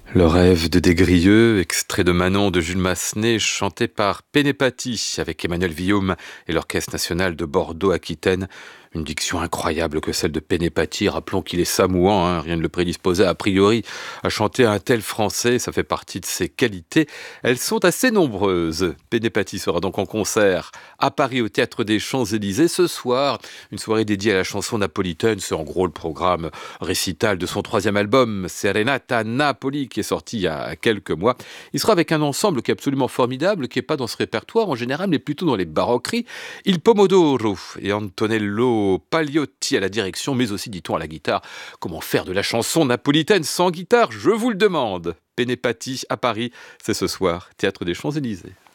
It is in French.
Le rêve de Desgrieux, extrait de Manon de Jules Massenet, chanté par Pénépati avec Emmanuel Villaume et l'Orchestre national de Bordeaux-Aquitaine. Une diction incroyable que celle de Pénépati. Rappelons qu'il est samouan, rien ne le prédisposait a priori à chanter un tel français. Ça fait partie de ses qualités. Elles sont assez nombreuses. Pénépati sera donc en concert à Paris au Théâtre des Champs-Élysées ce soir. Une soirée dédiée à la chanson napolitaine. C'est en gros le programme récital de son 3e album, Serenata Napoli, qui est sorti il y a quelques mois. Il sera avec un ensemble qui est absolument formidable, qui n'est pas dans ce répertoire en général, mais plutôt dans les baroqueries. Il Pomodoro et Antonello Pagliotti à la direction, mais aussi, dit-on, à la guitare. Comment faire de la chanson napolitaine sans guitare? Je vous le demande. Pénépati à Paris, c'est ce soir, Théâtre des Champs-Élysées.